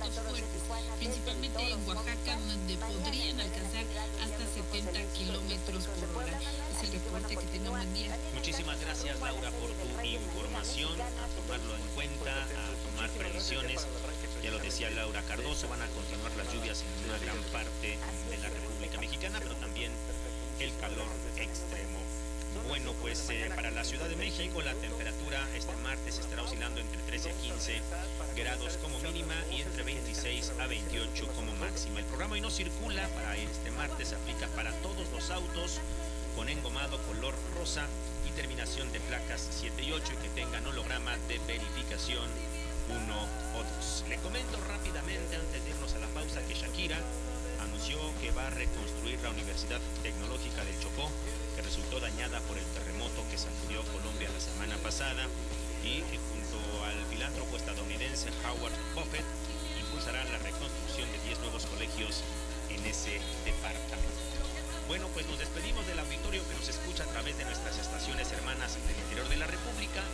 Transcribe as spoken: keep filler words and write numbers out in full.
vientos fuertes, principalmente en Oaxaca, donde podrían alcanzar hasta setenta kilómetros por hora. Es el reporte. Que tenga un buen día. Muchísimas gracias, Laura, por tu información. A tomarlo en cuenta, a tomar previsiones. Ya lo decía Laura Cardoso, van a continuar las lluvias en una gran parte de la República Mexicana, pero también el calor extremo. Bueno, pues eh, para la Ciudad de México la temperatura este martes estará oscilando entre trece a quince grados como mínima y entre veintiséis a veintiocho como máxima. El programa hoy no circula para este martes, aplica para todos los autos con engomado color rosa y terminación de placas siete y ocho y que tengan holograma de verificación uno o dos. Le comento rápidamente antes de irnos a la pausa que Shakira anunció que va a reconstruir la Universidad Tecnológica del Chocó, que resultó dañada por el terremoto que sacudió Colombia la semana pasada, y junto al filántropo estadounidense Howard Buffett impulsará la reconstrucción de diez nuevos colegios en ese departamento. Bueno, pues nos despedimos del auditorio que nos escucha a través de nuestras estaciones hermanas del interior de la República.